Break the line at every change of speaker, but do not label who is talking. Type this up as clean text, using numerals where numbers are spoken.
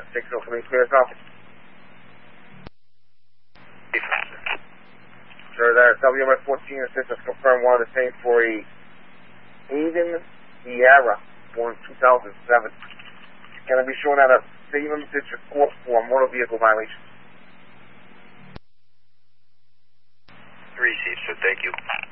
6 for me, clear copy. Sir, that WMS 14 assistance confirmed one of the same for a Aiden Sierra, born 2007. Can I be shown at a Salem District Court for a motor vehicle violation?
Received, sir. Thank you.